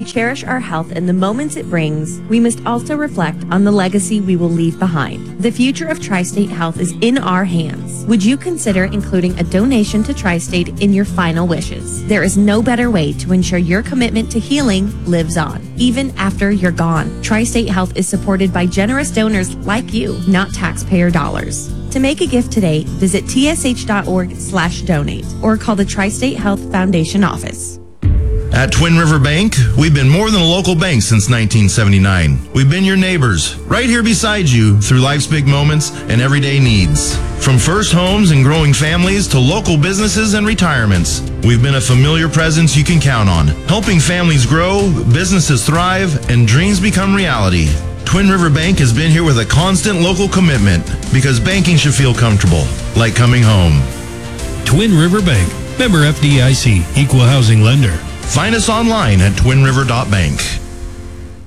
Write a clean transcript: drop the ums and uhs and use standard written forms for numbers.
cherish our health and the moments it brings, we must also reflect on the legacy we will leave behind. The future of Tri-State Health is in our hands. Would you consider including a donation to Tri-State in your final wishes? There is no better way to ensure your commitment to healing lives on, even after you're gone. Tri-State Health is supported by generous donors like you, not taxpayer dollars. To make a gift today, visit tsh.org/donate or call the Tri-State Health Foundation office. At Twin River Bank, we've been more than a local bank since 1979. We've been your neighbors, right here beside you through life's big moments and everyday needs. From first homes and growing families to local businesses and retirements, we've been a familiar presence you can count on, helping families grow, businesses thrive, and dreams become reality. Twin River Bank has been here with a constant local commitment because banking should feel comfortable, like coming home. Twin River Bank, member FDIC, equal housing lender. Find us online at twinriver.bank.